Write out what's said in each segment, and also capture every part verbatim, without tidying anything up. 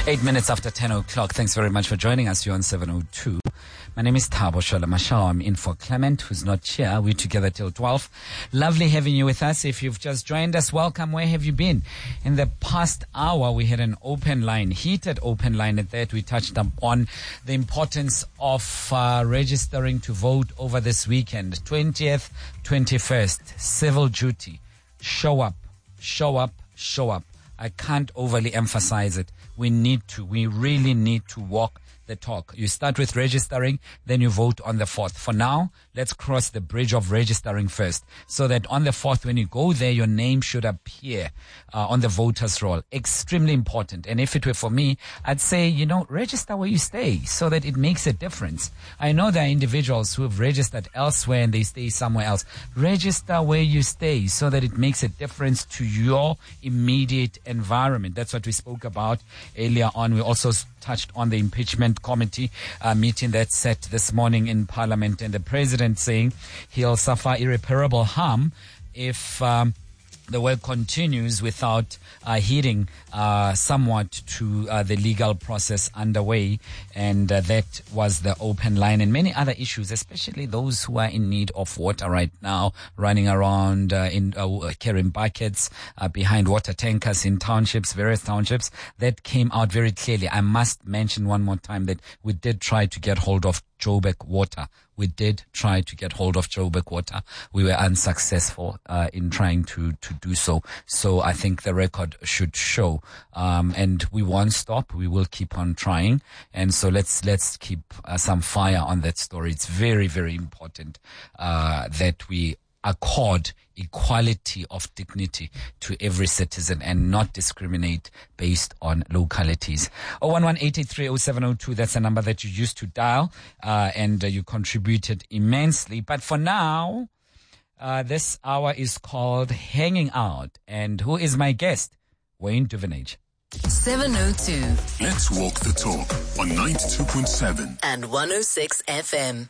Eight minutes after ten o'clock. Thanks very much for joining us. You're on seven oh two. My name is Thabo Shola Mashao. I'm in for Clement, who's not here. We're together till twelve. Lovely having you with us. If you've just joined us, welcome. Where have you been? In the past hour, we had an open line, heated open line at that. We touched upon the importance of uh, registering to vote over this weekend. twentieth, twenty-first, civil duty. Show up, show up, show up. I can't overly emphasize it. We need to. We really need to walk the talk. You start with registering, then you vote on the fourth. For now, let's cross the bridge of registering first, so that on the fourth, when you go there, your name should appear uh, on the voters roll. Extremely important. And if it were for me, I'd say, you know, register where you stay so that it makes a difference. I know there are individuals who have registered elsewhere and they stay somewhere else. Register where you stay so that it makes a difference to your immediate environment. That's what we spoke about earlier on. We also touched on the impeachment committee uh, meeting that set this morning in Parliament, and the president saying he'll suffer irreparable harm if um, the work continues without uh, heeding uh, somewhat to uh, the legal process underway. And uh, that was the open line, and many other issues, especially those who are in need of water right now, running around uh, in uh, carrying buckets uh, behind water tankers in townships, various townships. That came out very clearly. I must mention one more time that we did try to get hold of Joburg Water. We did try to get hold of Joburg Water. We were unsuccessful uh, in trying to, to do so. So I think the record should show. Um, and we won't stop. We will keep on trying. And so let's let's keep uh, some fire on that story. It's very, very important uh, that we accord equality of dignity to every citizen and not discriminate based on localities. oh one one, eight eight three, oh seven oh two, that's the number that you used to dial, uh, and uh, you contributed immensely. But for now, uh, this hour is called Hanging Out. And who is my guest? Wayne Duvenage. seven oh two. Let's walk the talk on ninety-two point seven and one oh six F M.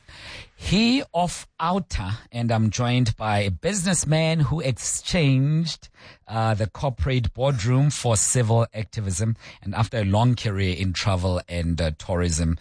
He of Outer, and I'm joined by a businessman who exchanged uh, the corporate boardroom for civil activism, and after a long career in travel and uh, tourism,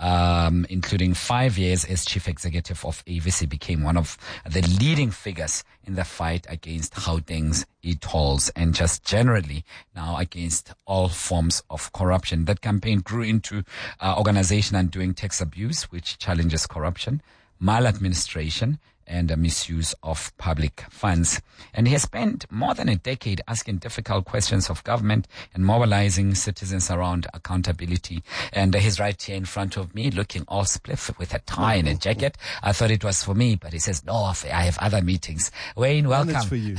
um, including five years as chief executive of Avis, he became one of the leading figures in the fight against Gauteng's e-tolls and just generally now against all forms of corruption. That campaign grew into uh, Organization Undoing Tax Abuse, which challenges corruption, maladministration, and a misuse of public funds. And he has spent more than a decade asking difficult questions of government and mobilizing citizens around accountability. And uh, he's right here in front of me, looking all spliff with a tie and a jacket. I thought it was for me, but he says, no, I have other meetings. Wayne, welcome. And it's for you.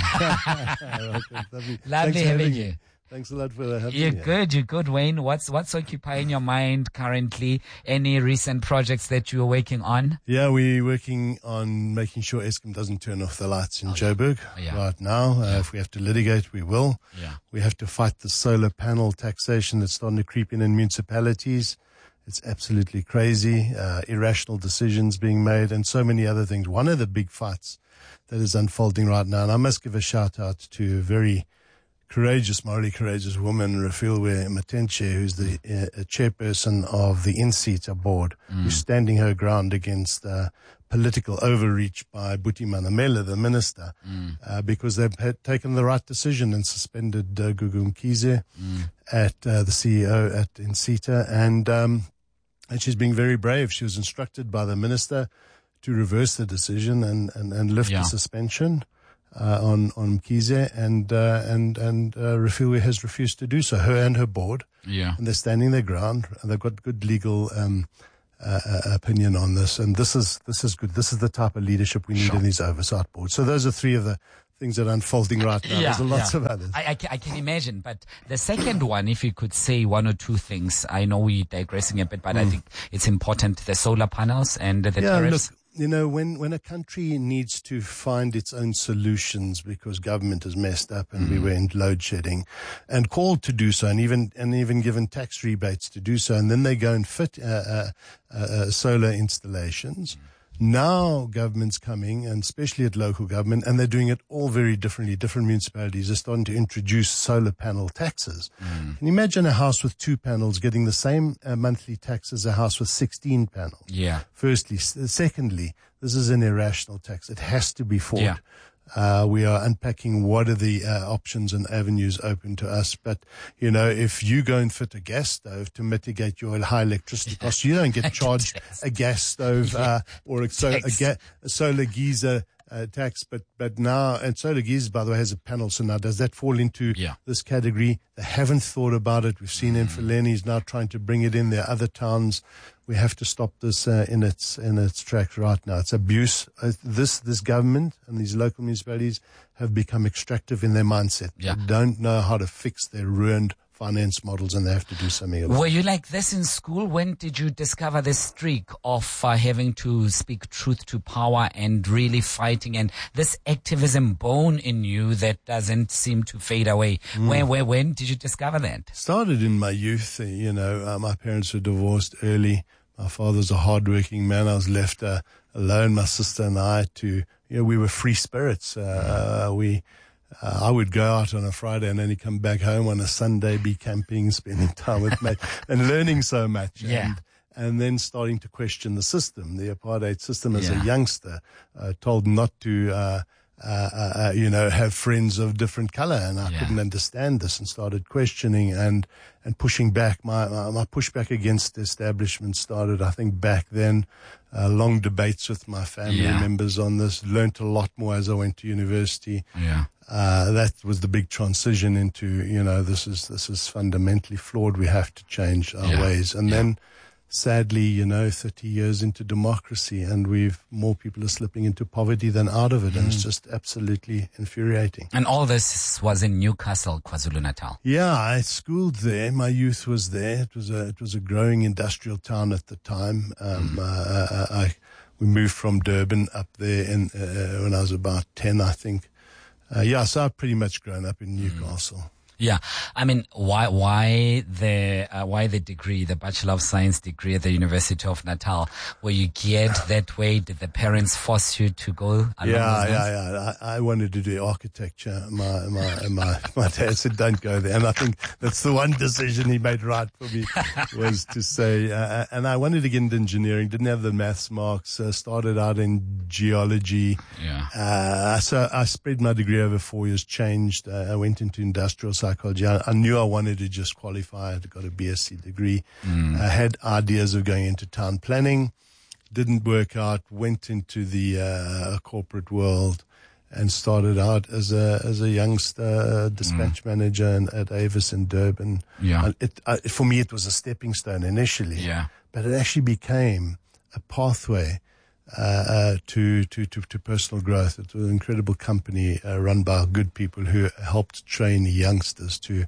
Lovely, Lovely having you. Thanks a lot for having You're me. You're good, you're good, Wayne. What's what's occupying your mind currently? Any recent projects that you're working on? Yeah, we're working on making sure Eskom doesn't turn off the lights in okay. Joburg yeah. right now. Uh, yeah. If we have to litigate, we will. Yeah. We have to fight the solar panel taxation that's starting to creep in in municipalities. It's absolutely crazy. Uh, irrational decisions being made and so many other things. One of the big fights that is unfolding right now, and I must give a shout out to a very courageous, morally courageous woman, Refilwe Matenche, who's the uh, chairperson of the INSETA board, mm. who's standing her ground against uh, political overreach by Buti Manamela, the minister, mm. uh, because they've had taken the right decision and suspended uh, Gugu Mkhize mm. at uh, the C E O at INSETA. And, um, and she's being very brave. She was instructed by the minister to reverse the decision and, and, and lift yeah. the suspension. Uh, on, on Mkhize, and, uh, and, and, uh, Refilwe has refused to do so, her and her board. Yeah. And they're standing their ground, and they've got good legal, um, uh, uh, opinion on this. And this is, this is good. This is the type of leadership we need sure. in these oversight boards. So those are three of the things that are unfolding right now. Yeah, There's lots yeah. of others. I, I, can, I can imagine, but the second one, if you could say one or two things, I know we're digressing a bit, but mm. I think it's important, the solar panels and the yeah, tariffs. Look, you know, when, when a country needs to find its own solutions because government has messed up and mm. we were in load shedding and called to do so and even, and even given tax rebates to do so, and then they go and fit, uh, uh, uh, solar installations, Now government's coming, and especially at local government, and they're doing it all very differently. Different municipalities are starting to introduce solar panel taxes. Mm. Can you imagine a house with two panels getting the same uh, monthly tax as a house with sixteen panels? Yeah. Firstly. S- secondly, this is an irrational tax. It has to be fought. Yeah. Uh, we are unpacking what are the uh, options and avenues open to us. But, you know, if you go and fit a gas stove to mitigate your high electricity costs, you don't get charged a gas stove uh, or a, so, a, ga- a solar geyser uh, tax. But, but now, and solar geyser, by the way, has a panel. So now does that fall into yeah. this category? They haven't thought about it. We've seen mm. Infileni now trying to bring it in. There are other towns. We have to stop this uh, in its in its tracks right now. It's abuse. Uh, this this government and these local municipalities have become extractive in their mindset. Yeah. They don't know how to fix their ruined finance models, and they have to do something about it. Were you like this in school? When did you discover this streak of uh, having to speak truth to power and really fighting, and this activism bone in you that doesn't seem to fade away? Mm. Where, where, when did you discover that? Started in my youth. Uh, you know, uh, my parents were divorced early. My father's a hardworking man. I was left uh, alone, my sister and I, to, you know, we were free spirits. Uh, we, uh, I would go out on a Friday and only come back home on a Sunday, be camping, spending time with mates and learning so much. Yeah. And, and then starting to question the system, the apartheid system as Yeah. a youngster, uh, told not to, uh, Uh, uh, uh, you know, have friends of different color, and I Yeah. couldn't understand this and started questioning and, and pushing back. My, my, my pushback against the establishment started, I think, back then. Uh, long debates with my family Yeah. members on this. Learned a lot more as I went to university. Yeah. Uh, that was the big transition into, you know, this is, this is fundamentally flawed. We have to change our Yeah. ways. And Yeah. then, sadly, you know, thirty years into democracy, and we've more people are slipping into poverty than out of it, mm. and it's just absolutely infuriating. And all this was in Newcastle, KwaZulu-Natal. Yeah, I schooled there. My youth was there. It was a it was a growing industrial town at the time. Um, mm. uh, I we moved from Durban up there in, uh, when I was about ten, I think. Uh, yeah, so I've pretty much grown up in Newcastle. Mm. Yeah, I mean, why why the uh, why the degree, the Bachelor of Science degree at the University of Natal? Were you geared that way? Did the parents force you to go along Yeah, those lines? yeah, yeah. I, I wanted to do architecture. My my my my dad said, "Don't go there," and I think that's the one decision he made right for me was to say. Uh, and I wanted to get into engineering. Didn't have the maths marks. Uh, started out in geology. Yeah. Uh, so I spread my degree over four years. Changed. Uh, I went into industrial psychology. I, I knew I wanted to just qualify. I got a B S c degree. Mm. I had ideas of going into town planning. Didn't work out. Went into the uh, corporate world and started out as a as a youngster dispatch mm. manager in, at Avis in Durban. Yeah. It, uh, for me, it was a stepping stone initially. Yeah. But it actually became a pathway Uh, uh, to, to, to, to personal growth. It was an incredible company uh, run by good people who helped train youngsters to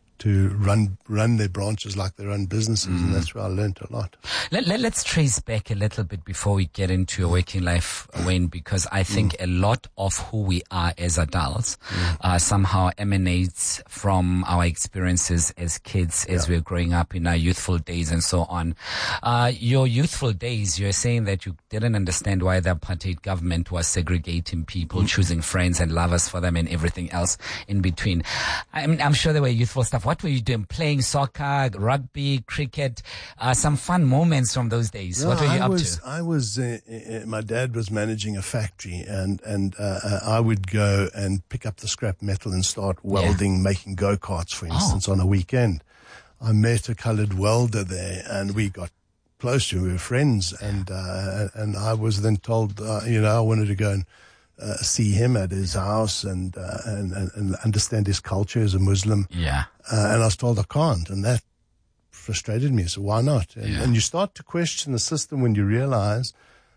to run run their branches like they run businesses, mm. and that's where I learned a lot. Let, let, let's trace back a little bit before we get into your working life, Wayne, because I think mm. a lot of who we are as adults mm. uh, somehow emanates from our experiences as kids, as yeah. we're growing up in our youthful days and so on. Uh, your youthful days, you're saying that you didn't understand why the apartheid government was segregating people, mm. choosing friends and lovers for them and everything else in between. I mean, I'm sure there were youthful stuff. What were you doing? Playing soccer, rugby, cricket, uh, some fun moments from those days. No, what were you I up was, to? I was, uh, uh, my dad was managing a factory, and, and uh, uh, I would go and pick up the scrap metal and start welding, yeah. making go-karts, for instance, oh. on a weekend. I met a colored welder there, and we got close to, we were friends, yeah. and, uh, and I was then told, uh, you know, I wanted to go and Uh, see him at his house and, uh, and, and and understand his culture as a Muslim. Yeah. Uh, and I was told I can't, and that frustrated me. So why not? And, yeah. and you start to question the system when you realize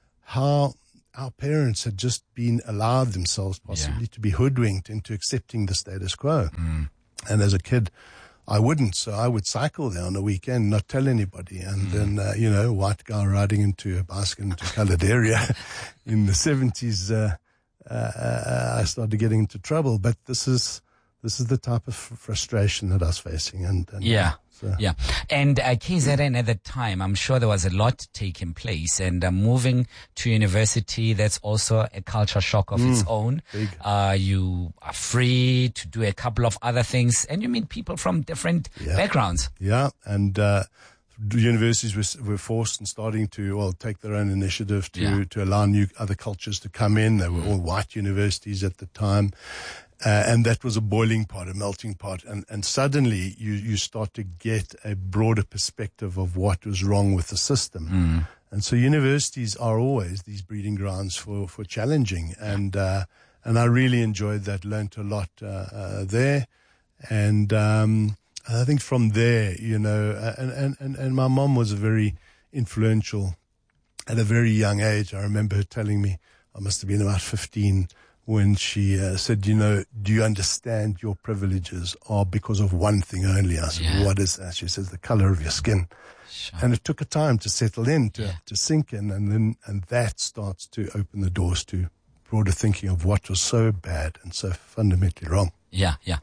how our parents had just been allowed themselves possibly yeah. to be hoodwinked into accepting the status quo. Mm. And as a kid, I wouldn't. So I would cycle there on a weekend, not tell anybody. And mm. then, uh, you know, white guy riding into a bicycle into a colored area in the seventies, uh, Uh, uh, I started getting into trouble, but this is this is the type of frustration that I was facing, and, and yeah, So. Yeah. And uh, K Z N at the time, I'm sure there was a lot taking place, and uh, moving to university, that's also a culture shock of mm, its own. Uh, you are free to do a couple of other things, and you meet people from different yeah. backgrounds. Yeah. And, uh, universities were, were forced and starting to, well, take their own initiative to, yeah. to allow new other cultures to come in. They were all white universities at the time. Uh, and that was a boiling pot, a melting pot. And, and suddenly you, you start to get a broader perspective of what was wrong with the system. Mm. And so universities are always these breeding grounds for, for challenging. And, uh, and I really enjoyed that, learned a lot, uh, uh there. And, um, I think from there, you know, and, and, and, and my mom was a very influential at a very young age. I remember her telling me, I must have been about fifteen, when she uh, said, you know, do you understand your privileges are because of one thing only? I said, yeah. What is that? She says, the color of your skin. Sure. And it took a time to settle in, to, yeah. to sink in. And then, and that starts to open the doors to broader thinking of what was so bad and so fundamentally wrong. Yeah, yeah.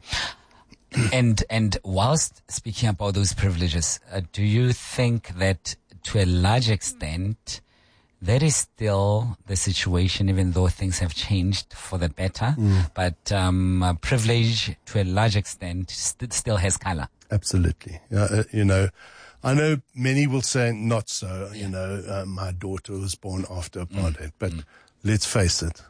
And and whilst speaking about those privileges, uh, do you think that to a large extent that is still the situation, even though things have changed for the better, mm. but um, uh, privilege to a large extent st- still has color? Absolutely. Uh, you know, I know many will say not so. Yeah. You know, uh, my daughter was born after apartheid, mm. but mm. let's face it,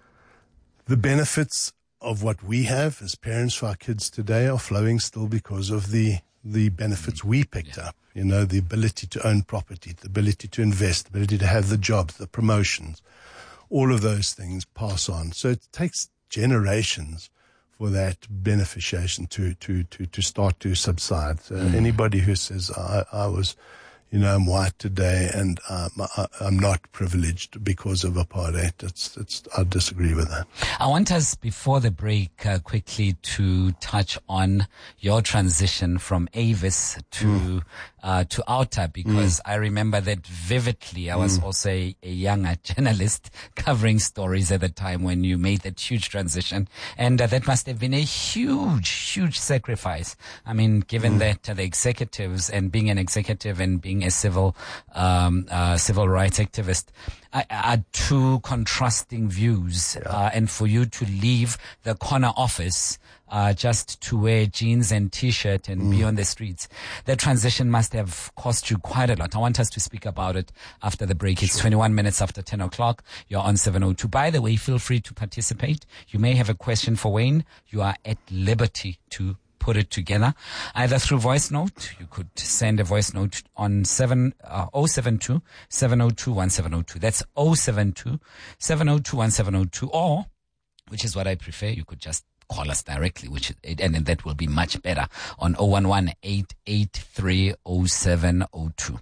the benefits of what we have as parents for our kids today are flowing still because of the the benefits mm. we picked yeah. up. You know, the ability to own property, the ability to invest, the ability to have the jobs, the promotions, all of those things pass on. So it takes generations for that beneficiation to to to, to start to subside. So mm. anybody who says I, I was, you know, I'm white today and um, I, I'm not privileged because of apartheid, It's, it's, I disagree with that. I want us, before the break, uh, quickly to touch on your transition from Avis to mm. uh, to Outer, because mm. I remember that vividly. I was mm. also a, a younger journalist covering stories at the time when you made that huge transition, and uh, that must have been a huge, huge sacrifice. I mean, given mm. that uh, the executives and being an executive and being a civil um, uh, civil rights activist are, are two contrasting views, yeah. uh, and for you to leave the corner office uh, just to wear jeans and t-shirt and mm. be on the streets, the transition must have cost you quite a lot. I want us to speak about it after the break. It's sure. twenty-one minutes after ten o'clock. You're on seven oh two. By the way, feel free to participate. You may have a question for Wayne. You are at liberty to put it together, either through voice note. You could send a voice note on seven uh, oh seven two seven oh two one seven oh two. That's oh seven two seven oh two one seven oh two, or, which is what I prefer, you could just call us directly, which is, and, and that will be much better, on oh one one eight eight three oh seven oh two.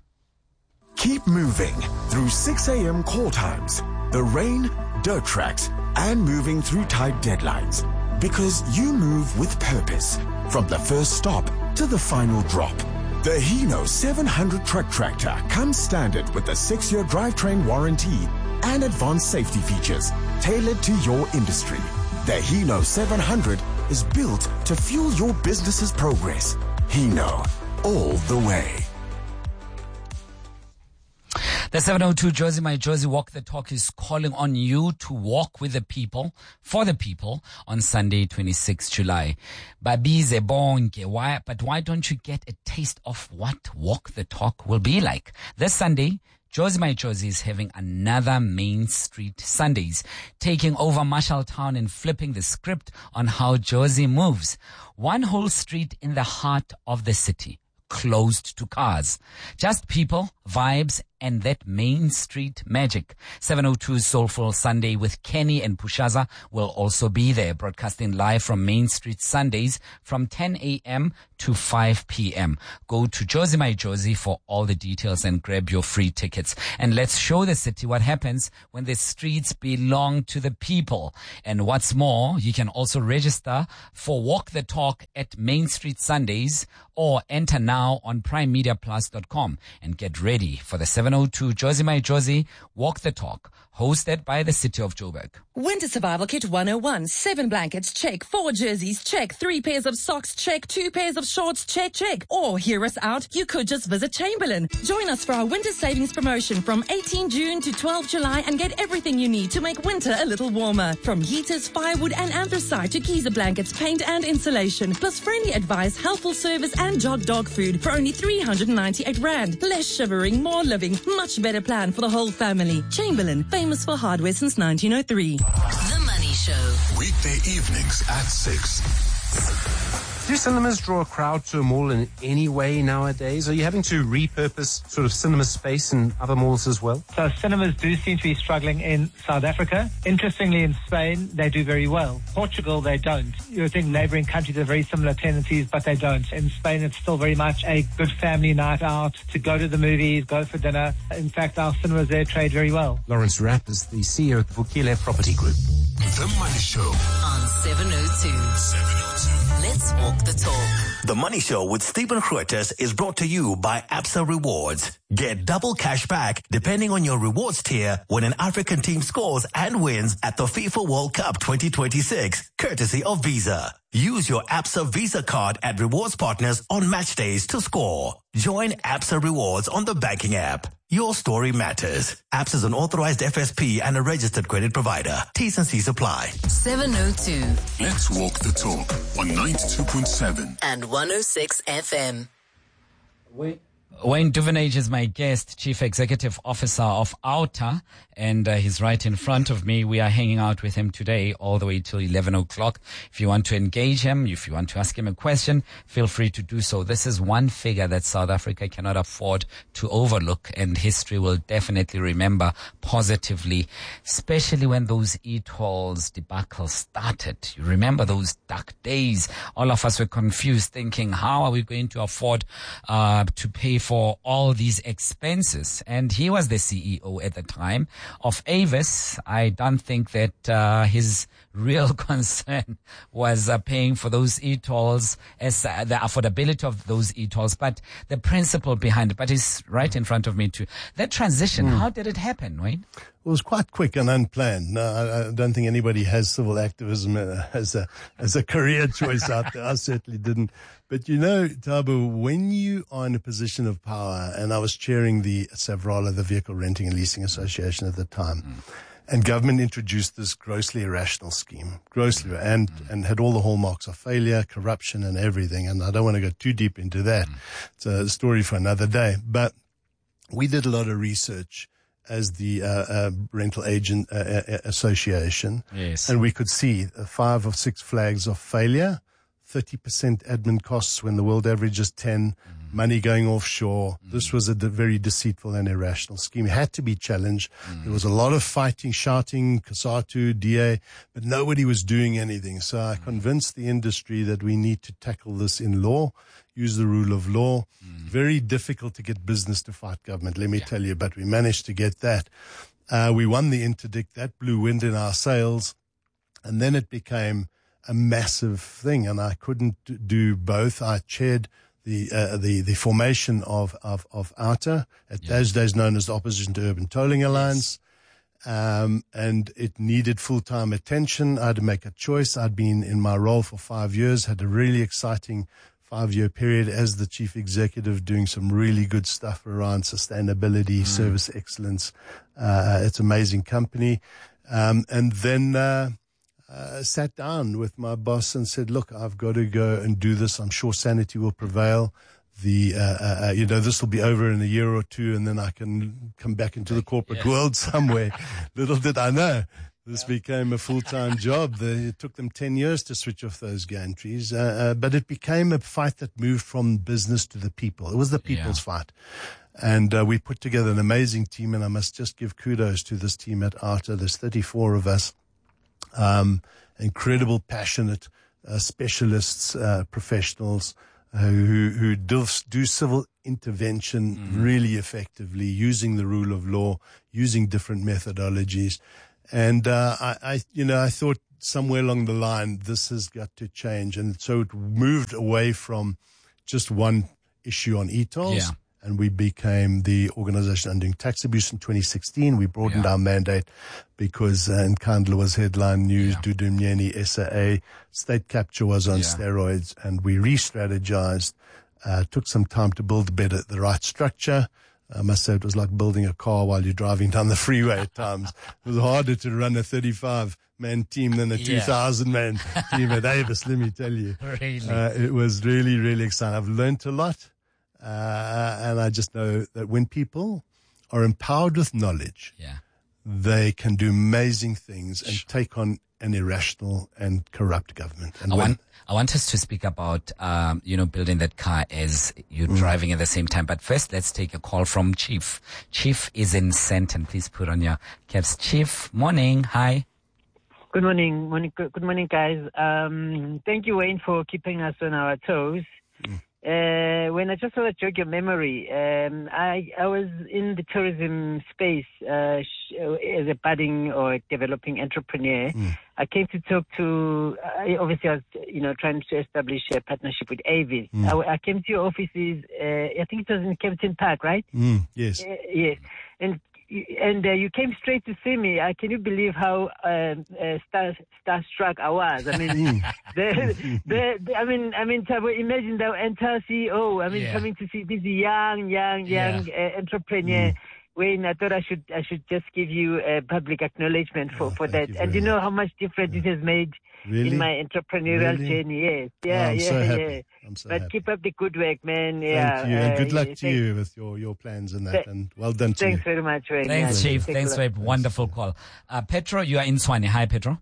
Keep moving through six a.m. call times, the rain, dirt tracks, and moving through tight deadlines. Because you move with purpose, from the first stop to the final drop. The Hino seven hundred truck tractor comes standard with a six-year drivetrain warranty and advanced safety features tailored to your industry. The Hino seven hundred is built to fuel your business's progress. Hino, all the way. The seven oh two Jozi My Jozi Walk the Talk is calling on you to walk with the people, for the people, on Sunday, twenty-sixth of July. Babize bonke. Why, but why don't you get a taste of what Walk the Talk will be like? This Sunday, Jozi My Jozi is having another Main Street Sundays, taking over Marshalltown and flipping the script on how Jozi moves. One whole street in the heart of the city, closed to cars. Just people, vibes, and that Main Street magic. seven oh two's Soulful Sunday with Kenny and Pushaza will also be there, broadcasting live from Main Street Sundays from ten a.m. to five p.m. Go to Jozi My Jozi for all the details and grab your free tickets. And let's show the city what happens when the streets belong to the people. And what's more, you can also register for Walk the Talk at Main Street Sundays, or enter now on prime media plus dot com and get ready for the seven seven oh two. Josie My Josie, Walk the Talk, hosted by the City of Joburg. Winter Survival Kit one oh one. Seven blankets, check. Four jerseys, check. Three pairs of socks, check. Two pairs of shorts, check, check. Or hear us out, you could just visit Chamberlain. Join us for our winter savings promotion from eighteenth June to twelfth July and get everything you need to make winter a little warmer. From heaters, firewood and anthracite to geyser blankets, paint and insulation. Plus friendly advice, helpful service and jog dog food for only three hundred ninety-eight rand. Less shivering, more living. Much better plan for the whole family. Chamberlain, famous for hardware since nineteen oh three. The Money Show. Weekday evenings at six. Do cinemas draw a crowd to a mall in any way nowadays? Are you having to repurpose sort of cinema space in other malls as well? So cinemas do seem to be struggling in South Africa. Interestingly, in Spain, they do very well. Portugal, they don't. You would think neighboring countries have very similar tendencies, but they don't. In Spain, it's still very much a good family night out to go to the movies, go for dinner. In fact, our cinemas there trade very well. Lawrence Rapp is the C E O of the Vukile Property Group. The Money Show On seven oh two. seven oh two. Let's walk the talk. The Money Show with Stephen Grootes is brought to you by Absa Rewards. Get double cash back depending on your rewards tier when an African team scores and wins at the FIFA World Cup twenty twenty-six, courtesy of Visa. Use your Absa Visa card at rewards partners on match days to score. Join Absa Rewards on the banking app. Your story matters. Absa is an authorized F S P and a registered credit provider. T's and C's apply. seven oh two Let's walk the talk on ninety-two point seven. and one oh six F M. Wait. Wayne Duvenage is my guest, Chief Executive Officer of Outer, and uh, he's right in front of me. We are hanging out with him today all the way till eleven o'clock. If you want to engage him, if you want to ask him a question, feel free to do so. This is one figure that South Africa cannot afford to overlook, and history will definitely remember positively, especially when those e-tolls debacle started. You remember those dark days? All of us were confused, thinking, how are we going to afford uh, to pay for all these expenses? And he was the C E O at the time of Avis. I don't think that uh, his real concern was uh, paying for those e-tolls, as uh, the affordability of those e-tolls, but the principle behind it. But he's right in front of me too. That transition, mm. how did it happen, Wayne? It was quite quick and unplanned. No, I, I don't think anybody has civil activism as a as a career choice out there. I certainly didn't. But you know, Thabo, when you are in a position of power, and I was chairing the SAVRALA, the Vehicle Renting and Leasing Association at the time, mm. and government introduced this grossly irrational scheme, grossly, mm. and mm. and had all the hallmarks of failure, corruption, and everything. And I don't want to go too deep into that. Mm. It's a story for another day. But we did a lot of research as the uh, uh, rental agent uh, uh, association, yes. and we could see uh, five or six flags of failure, thirty percent admin costs when the world average is ten, mm. money going offshore. Mm. This was a de- very deceitful and irrational scheme. It had to be challenged. Mm. There was a lot of fighting, shouting, COSATU, D A, but nobody was doing anything. So I mm. convinced the industry that we need to tackle this in law, use the rule of law. Mm. Very difficult to get business to fight government, let me yeah. tell you, but we managed to get that. Uh, we won the interdict. That blew wind in our sails. And then it became a massive thing, and I couldn't do both. I chaired the uh, the the formation of of of Outer, at yeah. those days known as the Opposition to Urban Tolling Alliance, yes. um, and it needed full time attention. I had to make a choice. I'd been in my role for five years, had a really exciting five year period as the chief executive, doing some really good stuff around sustainability, mm. service excellence. Uh, it's an amazing company, um, and then. Uh, Uh, sat down with my boss and said, look, I've got to go and do this. I'm sure sanity will prevail. The, uh, uh, you know, this will be over in a year or two, and then I can come back into the corporate yeah. world somewhere. Little did I know, this yeah. became a full-time job. The, it took them ten years to switch off those gantries. Uh, uh, but it became a fight that moved from business to the people. It was the people's yeah. fight. And uh, we put together an amazing team, and I must just give kudos to this team at Outer. There's thirty-four of us. Um, incredible, passionate uh, specialists, uh, professionals uh, who who do, do civil intervention mm-hmm. really effectively, using the rule of law, using different methodologies. And uh, I, I, you know, I thought somewhere along the line this has got to change, and so it moved away from just one issue on e-tolls. Yeah. and we became the organization undoing tax abuse in twenty sixteen. We broadened Yeah. our mandate because uh, Nkandla was headline news, Yeah. Dudumyeni, S A A, state capture was on Yeah. steroids, and we re-strategized, uh, took some time to build better, the right structure. I must say it was like building a car while you're driving down the freeway at times. It was harder to run a thirty-five man team than a Yeah. two thousand man team at Avis, let me tell you. Really? Uh, it was really, really exciting. I've learned a lot. Uh, and I just know that when people are empowered with knowledge, Yeah. they can do amazing things and take on an irrational and corrupt government. And I when- want, I want us to speak about, um, you know, building that car as you're Mm. driving at the same time. But first, let's take a call from Chief. Chief is in Senton. Please put on your caps. Chief, morning. Hi. Good morning, morning, good good morning, guys. Um, thank you, Wayne, for keeping us on our toes. Uh, when I just want to jog your memory, um, I I was in the tourism space uh, sh- as a budding or developing entrepreneur. I came to talk to. I obviously, I was you know trying to establish a partnership with Avis. I, I came to your offices. Uh, I think it was in Kempton Park, right? Mm, yes. Uh, yes, and and uh, you came straight to see me. Uh, can you believe how um, uh, star starstruck I was? I mean, the, the, the, I mean, I mean, Thabo, imagine the entire C E O. I mean, Yeah. coming to see this young, young, Yeah. young uh, entrepreneur. Wayne, I thought I should I should just give you a public acknowledgement for, Oh, for thank that. you And very you know much. how much difference it has made Really? in my entrepreneurial Really? journey. Yes, Oh, yeah, I'm yeah, so happy. yeah. I'm so But happy. keep up the good work, man. Thank yeah, you, and uh, good luck yeah, to thank- you with your, your plans and that, Th- and well done to Thanks you. very much, Wayne. Thanks, Yeah, Chief. take Thanks for care. a wonderful call. Uh, Petro, you are in Swane. Hi, Petro.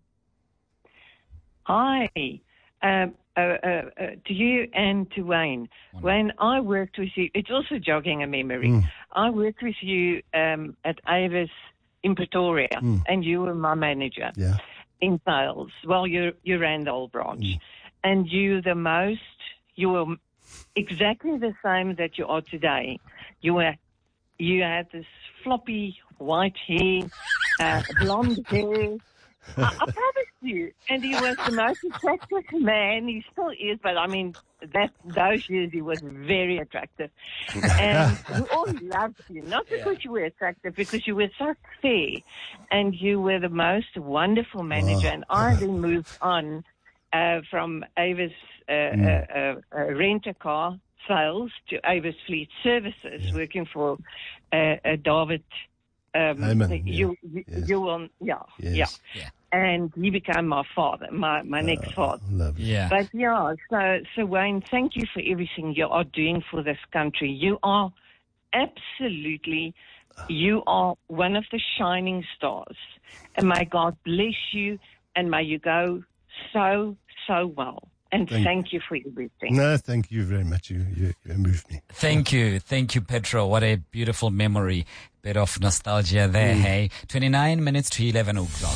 Hi. Um, uh, uh, uh, to you and to Wayne. When I worked with you, it's also jogging a memory. I worked with you um, at Avis in Pretoria, and you were my manager Yeah. in sales. Well, you you ran the whole branch, and you the most. You were exactly the same that you are today. You were you had this floppy white hair, uh, blonde hair. I, I promise you. And he was the most attractive man. He still is, but I mean, that those years he was very attractive. And we all loved you, not because you were attractive, because you were so fair. And you were the most wonderful manager. And I then moved on uh, from Avis uh, uh, uh, uh, rent-a-car sales to Avis Fleet Services, working for uh, uh, David. Um, Hyman, you, yeah. you, Yes. you will, yeah, Yes. yeah, and he became my father, my my next father. Lovely. Yeah. But yeah, so so Wayne, thank you for everything you are doing for this country. You are absolutely, you are one of the shining stars, and may God bless you, and may you go so so well. And Thank thank, you for everything. No, thank you very much. You, you, you moved me. Thank you. Thank you, Petro. What a beautiful memory. Bit of nostalgia there, hey? twenty-nine minutes to eleven o'clock.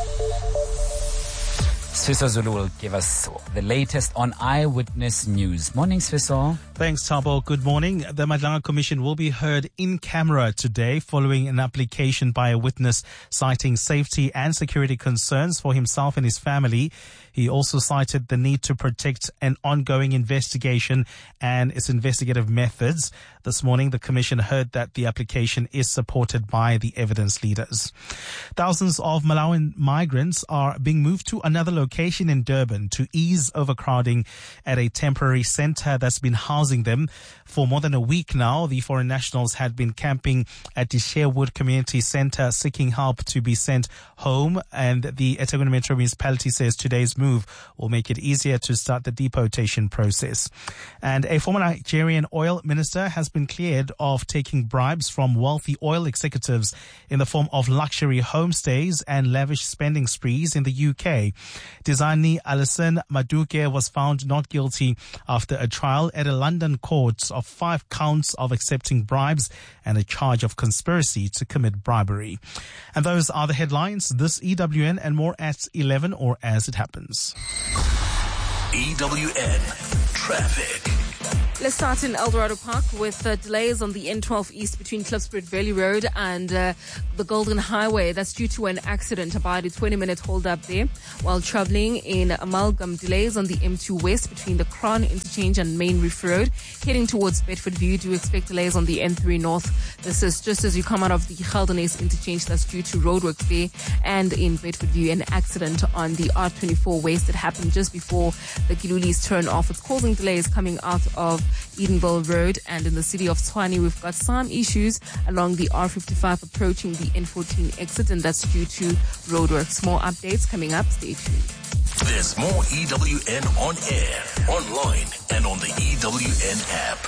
Sfiso Zulu will give us the latest on Eyewitness News. Morning, Sfiso. Thanks, Thabo. Good morning. The Madlanga Commission will be heard in camera today following an application by a witness citing safety and security concerns for himself and his family. He also cited the need to protect an ongoing investigation and its investigative methods. This morning, the Commission heard that the application is supported by the evidence leaders. Thousands of Malawian migrants are being moved to another location in Durban to ease overcrowding at a temporary center that's been housing them. For more than a week now, the foreign nationals had been camping at the Sherwood Community Center seeking help to be sent home. And the eThekwini Metro Municipality says today's move will make it easier to start the deportation process. And a former Nigerian oil minister has been cleared of taking bribes from wealthy oil executives in the form of luxury homestays and lavish spending sprees in the U K. Dizani Alison Maduke was found not guilty after a trial at a London court of five counts of accepting bribes and a charge of conspiracy to commit bribery. And those are the headlines. This E W N and more at eleven or as it happens. E W N Traffic. Let's start in Eldorado Park with uh, delays on the N twelve East between Klipspruit Valley Road and uh, the Golden Highway. That's due to an accident, about a twenty minute hold up there. While traveling in Amalgam, delays on the M two West between the Crown Interchange and Main Reef Road. Heading towards Bedford View, do expect delays on the N three North. This is just as you come out of the Geldenhuys Interchange. That's due to roadworks there. And in Bedford View, an accident on the R twenty-four West that happened just before the Giluli's turn off. It's causing delays coming out of Edenville Road. And in the city of Tshwane, we've got some issues along the R fifty-five approaching the N fourteen exit, and that's due to roadworks. More updates coming up. Stay tuned. There's more E W N on air, online, and on the E W N app.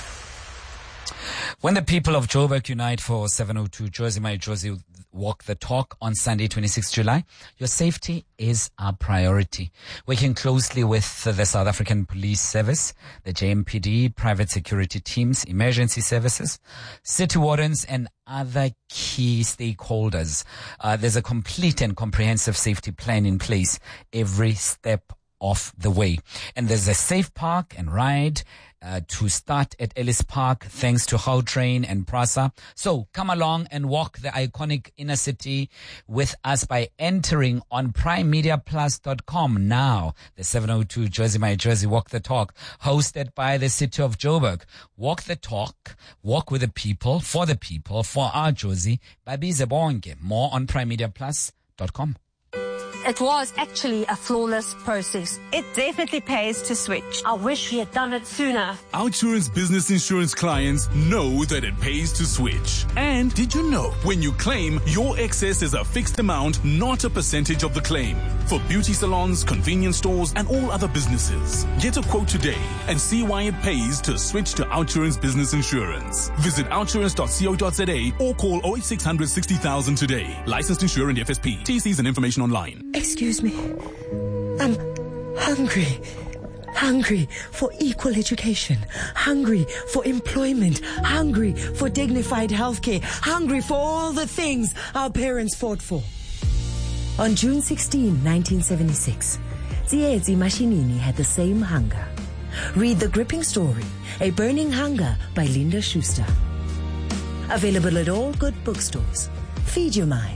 When the people of Joburg unite for seven oh two Jozi My Jozi Walk the Talk on Sunday, twenty-sixth of July, your safety is our priority. Working closely with the South African Police Service, the J M P D, private security teams, emergency services, city wardens, and other key stakeholders. Uh, there's a complete and comprehensive safety plan in place every step of the way. And there's a safe park and ride Uh, to start at Ellis Park, thanks to Gautrain and PRASA. So come along and walk the iconic inner city with us by entering on prime media plus dot com now. The seven oh two Jozi My Jozi Walk the Talk, hosted by the city of Joburg. Walk the talk, walk with the people, for the people, for our Jozi. Babize bonke. More on prime media plus dot com. It was actually a flawless process. It definitely pays to switch. I wish we had done it sooner. Outsurance business insurance clients know that it pays to switch. And did you know when you claim, your excess is a fixed amount, not a percentage of the claim? For beauty salons, convenience stores, and all other businesses. Get a quote today and see why it pays to switch to Outsurance business insurance. Visit outsurance dot co dot za or call oh eight six hundred sixty thousand today. Licensed insurer and F S P. T Cs and information online. Excuse me. I'm hungry. Hungry for equal education. Hungry for employment. Hungry for dignified healthcare. Hungry for all the things our parents fought for. On June sixteenth, nineteen seventy-six, Tsietsi Mashinini had the same hunger. Read The Gripping Story, A Burning Hunger by Linda Schuster. Available at all good bookstores. Feed your mind.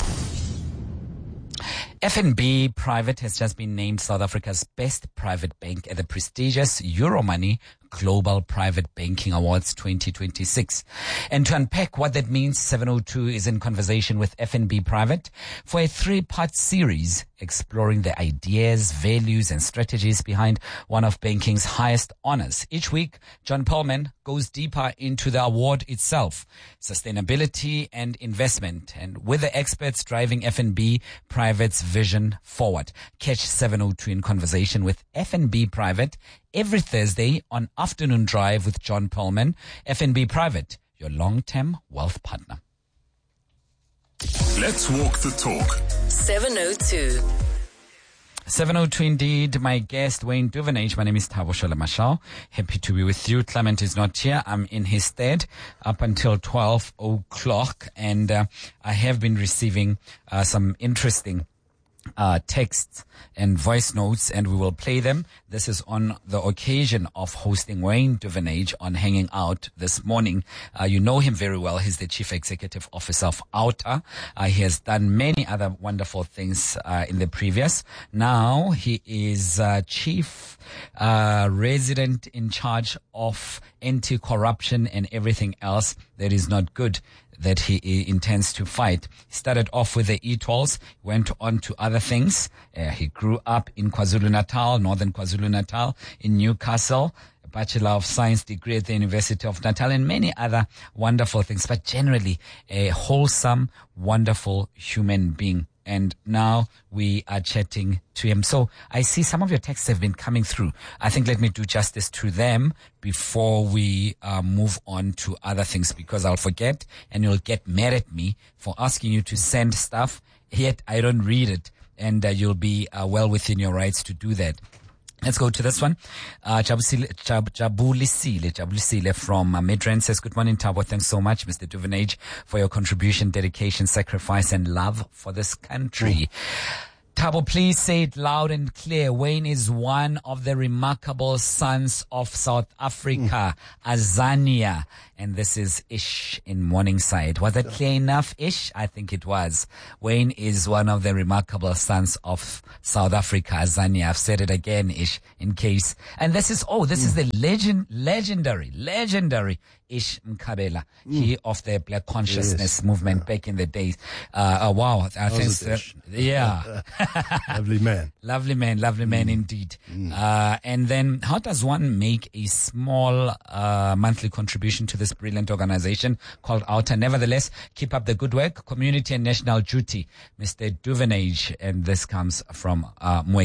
F N B Private has just been named South Africa's best private bank at the prestigious Euromoney Global Private Banking Awards twenty twenty-six. And to unpack what that means, seven oh two is in conversation with F N B Private for a three-part series exploring the ideas, values, and strategies behind one of banking's highest honors. Each week, John Perlman goes deeper into the award itself, sustainability and investment, and with the experts driving F N B Private's vision forward. Catch seven oh two in conversation with F N B Private every Thursday on Afternoon Drive with John Perlman. F N B Private, your long-term wealth partner. Let's walk the talk. seven oh two. seven oh two indeed. My guest, Wayne Duvenage. My name is Thabo Shalomashao. Happy to be with you. Clement is not here. I'm in his stead up until twelve o'clock. And uh, I have been receiving uh, some interesting Uh, texts and voice notes, and we will play them. This is on the occasion of hosting Wayne Duvenage on Hanging Out this morning. Uh, you know him very well. He's the Chief Executive Officer of Outer. Uh, he has done many other wonderful things uh, in the previous. Now he is uh, Chief uh, Resident in charge of anti-corruption and everything else that is not good that he intends to fight. He started off with the e-tolls, went on to other things. Uh, he grew up in KwaZulu-Natal, northern KwaZulu-Natal, in Newcastle, a Bachelor of Science degree at the University of Natal, and many other wonderful things, but generally a wholesome, wonderful human being. And now we are chatting to him. So I see some of your texts have been coming through. I think let me do justice to them before we uh, move on to other things, because I'll forget and you'll get mad at me for asking you to send stuff, yet I don't read it. And uh, you'll be uh, well within your rights to do that. Let's go to this one. Uh, Jabulisile, Jabulisile, Jabulisile from uh, Midrand says, good morning, Thabo. Thanks so much, Mister Duvenage, for your contribution, dedication, sacrifice, and love for this country. Thabo, please say it loud and clear. Wayne is one of the remarkable sons of South Africa, mm. Azania. And this is Ish in Morningside. Was that clear enough, Ish? I think it was. Wayne is one of the remarkable sons of South Africa, Azania. I've said it again, Ish, in case. And this is, oh, this mm. is the legend, legendary, legendary Ish Mkhabela, mm. he of the Black Consciousness yes. movement yeah. back in the days. Uh, uh wow. I think, uh, yeah. Lovely man. Lovely man, lovely mm. man indeed. Mm. Uh, and then how does one make a small, uh, monthly contribution to this brilliant organization called Outer? Nevertheless, keep up the good work, community and national duty, Mister Duvenage. And this comes from, uh, Mwe.